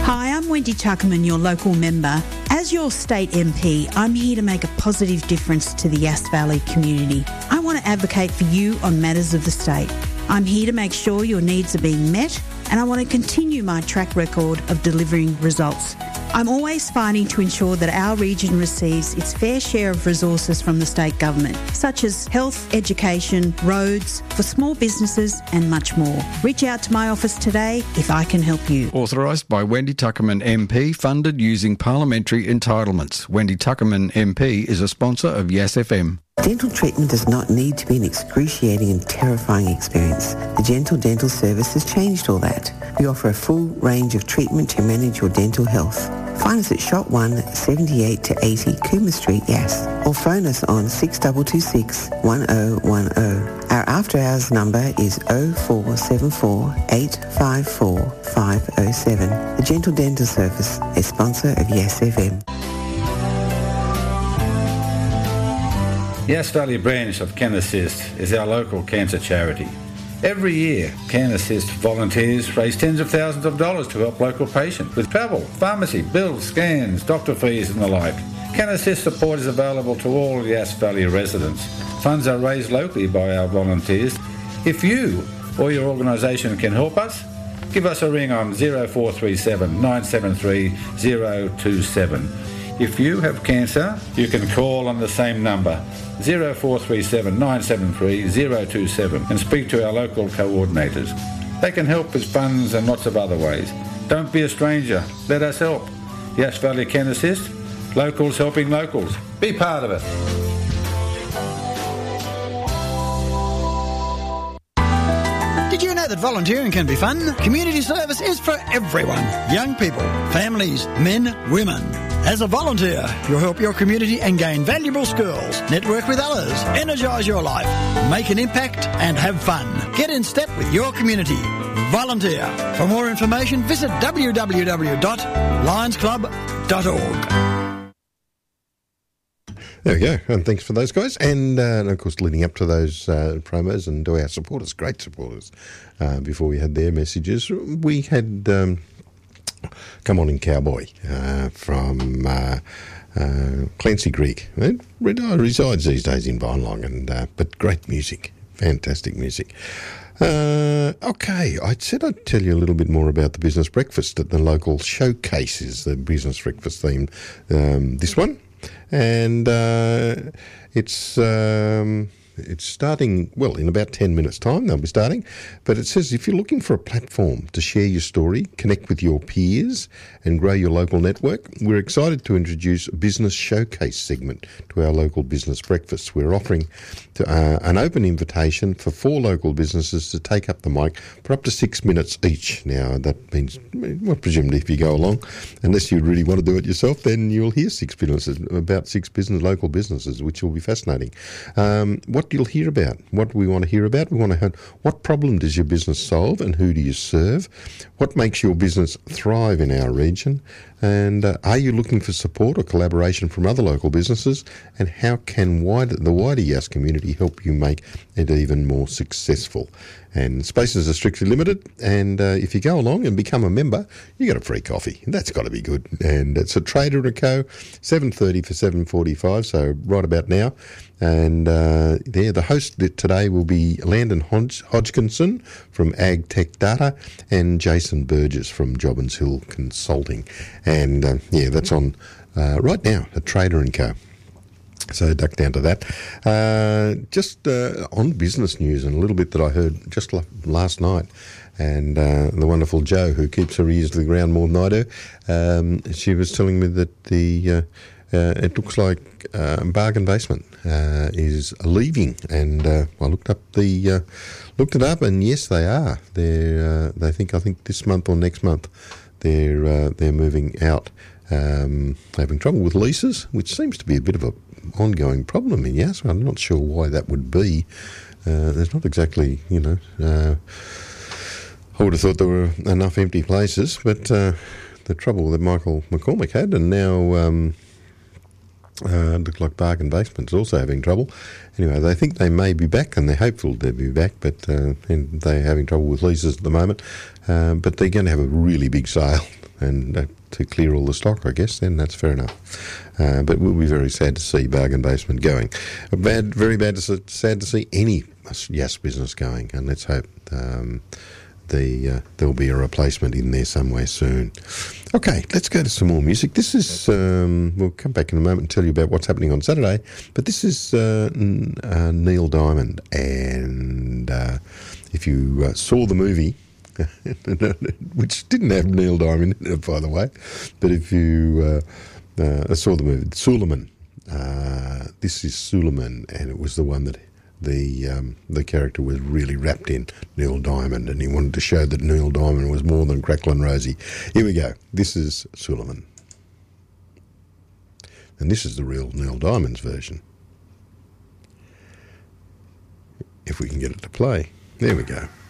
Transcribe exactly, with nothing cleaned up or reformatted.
Hi, I'm Wendy Tuckerman, your local member. As your state M P, I'm here to make a positive difference to the Yass Valley community. I want to advocate for you on matters of the state. I'm here to make sure your needs are being met, and I want to continue my track record of delivering results. I'm always fighting to ensure that our region receives its fair share of resources from the state government, such as health, education, roads, for small businesses and much more. Reach out to my office today if I can help you. Authorised by Wendy Tuckerman M P, funded using parliamentary entitlements. Wendy Tuckerman M P is a sponsor of Yass F M. Dental treatment does not need to be an excruciating and terrifying experience. The Gentle Dental Service has changed all that. We offer a full range of treatment to manage your dental health. Find us at Shop one, seventy-eight to eighty Cooma Street, Yass, or phone us on six two two six, one oh one oh. Our after hours number is oh four seven four, eight five four, five oh seven. The Gentle Dental Service, a sponsor of Yass F M. Yass Valley branch of Can Assist is our local cancer charity. Every year, Can Assist volunteers raise tens of thousands of dollars to help local patients with travel, pharmacy, bills, scans, doctor fees and the like. Can Assist support is available to all Yass Valley residents. Funds are raised locally by our volunteers. If you or your organisation can help us, give us a ring on oh four three seven, nine seven three, oh two seven. If you have cancer, you can call on the same number, oh four three seven, nine seven three, oh two seven, and speak to our local coordinators. They can help with funds and lots of other ways. Don't be a stranger. Let us help. Yass Valley Can Assist. Locals helping locals. Be part of it. Did you know that volunteering can be fun? Community service is for everyone. Young people, families, men, women. As a volunteer, you'll help your community and gain valuable skills, network with others, energise your life, make an impact and have fun. Get in step with your community. Volunteer. For more information, visit w w w dot lions club dot org. There we go, and thanks for those guys. And, uh, and of course, leading up to those uh, promos and to our supporters, great supporters, uh, before we had their messages, we had um, Come On In Cowboy uh, from uh, uh, Clancy Creek. It resides these days in Vinelong, and uh, but great music, fantastic music. Uh, okay, I said I'd tell you a little bit more about the business breakfast at the local showcases, the business breakfast theme, um, this one. And uh, it's um, it's starting, well, in about ten minutes' time they'll be starting. But it says if you're looking for a platform to share your story, connect with your peers and grow your local network, we're excited to introduce a business showcase segment to our local business breakfast. We're offering to, uh, an open invitation for four local businesses to take up the mic for up to six minutes each. Now, that means, well, presumably if you go along, unless you really want to do it yourself, then you'll hear six businesses, about six business local businesses, which will be fascinating. Um, what you'll hear about, what we want to hear about, we want to hear what problem does your business solve and who do you serve, what makes your business thrive in our region, and uh, are you looking for support or collaboration from other local businesses, and how can wider, the wider Yass community help you make it even more successful. And spaces are strictly limited, and uh, if you go along and become a member, you get a free coffee. That's got to be good. And it's a Trader and Co, seven thirty for seven forty-five, so right about now. And uh, there, the host today will be Landon Hodg- Hodgkinson from Ag Tech Data and Jason Burgess from Jobbins Hill Consulting. And uh, yeah, that's on uh, right now at Trader and Co. So duck down to that. Uh, just uh, on business news and a little bit that I heard just l- last night, and uh, the wonderful Jo, who keeps her ears to the ground more than I do, um, she was telling me that the uh, uh, it looks like uh, Bargain Basement uh, is leaving, and uh, I looked up the uh, looked it up, and yes, they are. They uh, they think I think this month or next month they're uh, they're moving out. Um, having trouble with leases, which seems to be a bit of a ongoing problem in Yass. I'm not sure why that would be. Uh, there's not exactly, you know, uh, I would have thought there were enough empty places, but uh, the trouble that Michael McCormick had, and now um, uh, looked like Bargain Basement's also having trouble. Anyway, they think they may be back, and they're hopeful they'll be back, but uh, and they're having trouble with leases at the moment. Uh, but they're going to have a really big sale and uh, to clear all the stock, I guess, then that's fair enough. Uh, but we'll be very sad to see Bargain Basement going. Bad, very bad, to, sad to see any Yass business going, and let's hope um, the uh, there'll be a replacement in there somewhere soon. Okay, let's go to some more music. This is, um, we'll come back in a moment and tell you about what's happening on Saturday, but this is uh, n- uh, Neil Diamond, and uh, if you uh, saw the movie, which didn't have Neil Diamond in it, by the way, but if you uh, uh, saw the movie, Suleiman, uh, this is Suleiman, and it was the one that the um, the character was really wrapped in Neil Diamond, and he wanted to show that Neil Diamond was more than Cracklin' Rosie. Here we go. This is Suleiman. And this is the real Neil Diamond's version. If we can get it to play. There we go.